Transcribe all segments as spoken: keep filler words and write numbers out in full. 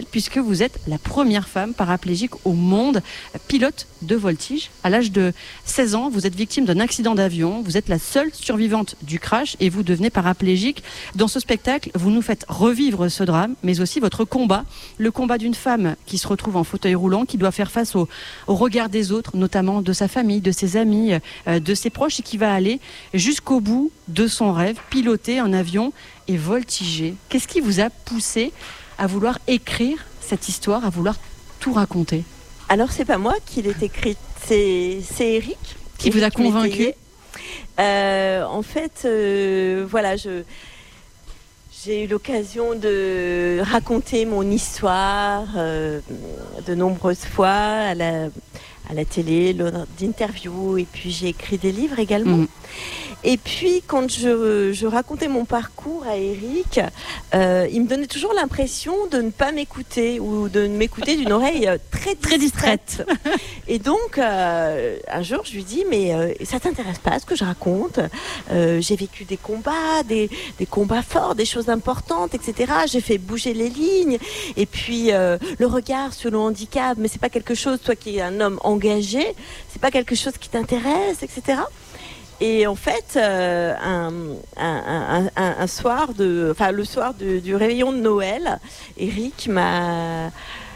puisque vous êtes la première femme paraplégique au monde pilote de voltige. À l'âge de seize ans, vous êtes victime d'un accident d'avion. Vous êtes la seule survivante du crash et vous devenez paraplégique. Dans ce spectacle, vous nous faites revivre ce drame, mais aussi votre combat. Le combat d'une femme qui se retrouve en fauteuil roulant, qui doit faire face au, au regard des autres, notamment de sa famille, de ses amis, euh, de ses proches, et qui va aller jusqu'au bout de son rêve, piloter un avion et voltiger. Qu'est-ce qui vous a poussé à vouloir écrire cette histoire, à vouloir tout raconter? Alors, c'est pas moi qui l'ai écrite, c'est, c'est Eric. Qui Eric vous a convaincu? euh, En fait, euh, voilà, je, j'ai eu l'occasion de raconter mon histoire euh, de nombreuses fois à la, à la télé, lors d'interviews, et puis j'ai écrit des livres également. Mmh. Et puis, quand je, je racontais mon parcours à Eric, euh, il me donnait toujours l'impression de ne pas m'écouter ou de m'écouter d'une oreille très, très distraite. Et donc, euh, un jour, je lui dis, mais euh, ça t'intéresse pas ce que je raconte? euh, J'ai vécu des combats, des, des combats forts, des choses importantes, et cetera. J'ai fait bouger les lignes. Et puis, euh, le regard sur le handicap, mais c'est pas quelque chose, toi qui es un homme engagé, c'est pas quelque chose qui t'intéresse, et cetera. Et en fait, euh, un, un, un, un, un soir, de, enfin le soir de, du réveillon de Noël, Eric m'a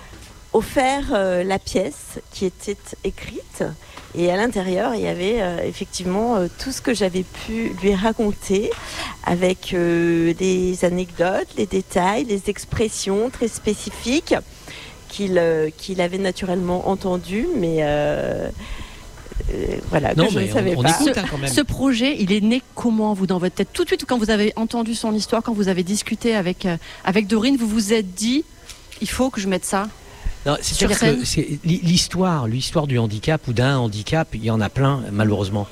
offert euh, la pièce qui était écrite. Et à l'intérieur, il y avait euh, effectivement euh, tout ce que j'avais pu lui raconter, avec euh, des anecdotes, les détails, les expressions très spécifiques qu'il, euh, qu'il avait naturellement entendues, mais... Euh, Euh, voilà, non, que je mais ne savais on, on pas. écoute, hein, quand même. Ce projet, il est né comment, vous, dans votre tête? Tout de suite, quand vous avez entendu son histoire, quand vous avez discuté avec, euh, avec Dorine, vous vous êtes dit, il faut que je mette ça? Non, c'est sûr que c'est l'histoire, l'histoire du handicap ou d'un handicap, il y en a plein malheureusement.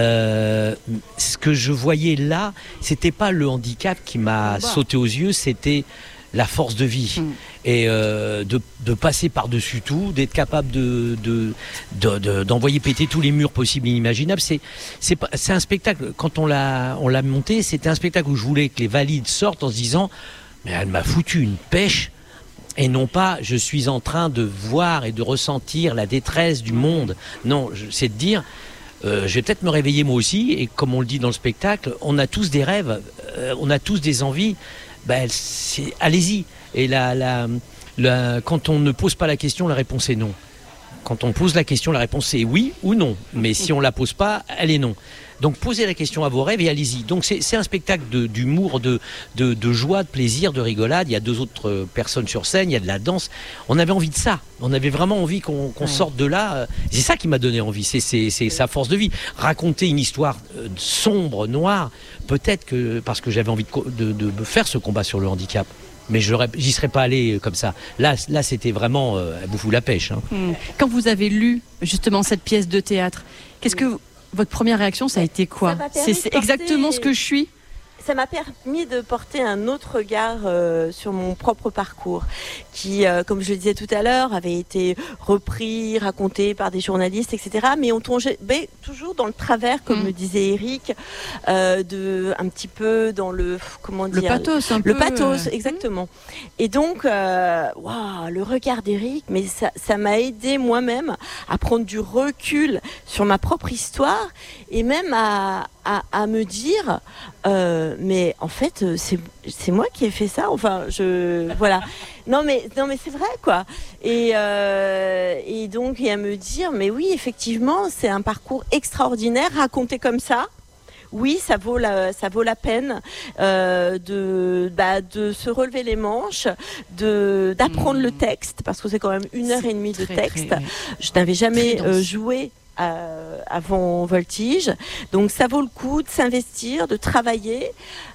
Euh, ce que je voyais là, c'était pas le handicap qui m'a bah. sauté aux yeux, c'était la force de vie. Mmh. Et euh, de, de passer par-dessus tout, d'être capable de, de, de, de, d'envoyer péter tous les murs possibles et inimaginables. C'est, c'est, pas, c'est un spectacle, quand on l'a, on l'a monté, c'était un spectacle où je voulais que les valides sortent en se disant « mais elle m'a foutu une pêche ». Et non pas, je suis en train de voir et de ressentir la détresse du monde. Non, c'est de dire, euh, je vais peut-être me réveiller moi aussi. Et comme on le dit dans le spectacle, on a tous des rêves, euh, on a tous des envies. Ben, c'est, allez-y. Et la, la, la, quand on ne pose pas la question, la réponse est non. Quand on pose la question, la réponse est oui ou non. Mais si on ne la pose pas, elle est non. Donc posez la question à vos rêves et allez-y. Donc c'est, c'est un spectacle de, d'humour, de, de, de joie, de plaisir, de rigolade. Il y a deux autres personnes sur scène, il y a de la danse. On avait envie de ça. On avait vraiment envie qu'on, qu'on ouais. sorte de là. C'est ça qui m'a donné envie. C'est, c'est, c'est sa force de vie. Raconter une histoire sombre, noire, peut-être que parce que j'avais envie de, de, de faire ce combat sur le handicap. Mais je j'y serais pas allé comme ça. Là, là c'était vraiment, euh, elle vous fout la pêche. Hein. Quand vous avez lu justement cette pièce de théâtre, qu'est-ce que vous, votre première réaction, ça a été quoi? C'est, c'est exactement ce que je suis. Ça m'a permis de porter un autre regard euh, sur mon propre parcours, qui, euh, comme je le disais tout à l'heure, avait été repris, raconté par des journalistes, et cetera. Mais on tombait toujours dans le travers, comme mmh. me disait Eric, euh, de un petit peu dans le comment dire, le pathos, un le peu. Le pathos, euh... exactement. Et donc, euh, wow, le regard d'Eric, mais ça, ça m'a aidé moi-même à prendre du recul sur ma propre histoire et même à à, à me dire. Euh, mais en fait, c'est, c'est moi qui ai fait ça. Enfin, je voilà. Non mais non mais c'est vrai quoi. Et euh, et donc et à me dire, mais oui, effectivement, c'est un parcours extraordinaire raconté comme ça. Oui, ça vaut la, ça vaut la peine euh, de, bah, de se relever les manches, de, d'apprendre mmh. le texte, parce que c'est quand même une heure c'est et demie de texte. Très, je n'avais jamais euh, joué euh, avant Voltige, donc ça vaut le coup de s'investir, de travailler,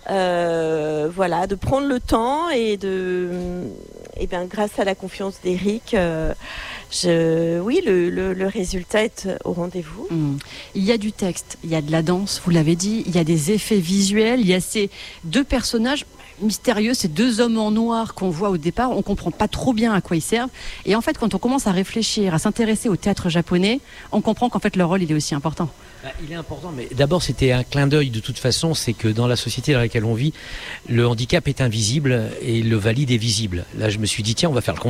euh, voilà, de prendre le temps et de, et bien grâce à la confiance d'Eric. Euh, Je, oui, le, le, le résultat est au rendez-vous. Mmh. Il y a du texte, il y a de la danse, vous l'avez dit, il y a des effets visuels, il y a ces deux personnages mystérieux, ces deux hommes en noir qu'on voit au départ, on ne comprend pas trop bien à quoi ils servent. Et en fait, quand on commence à réfléchir, à s'intéresser au théâtre japonais, on comprend qu'en fait leur rôle, il est aussi important. Bah, il est important, mais d'abord c'était un clin d'œil de toute façon, c'est que dans la société dans laquelle on vit, le handicap est invisible et le valide est visible. Là, je me suis dit, tiens, on va faire le contraire.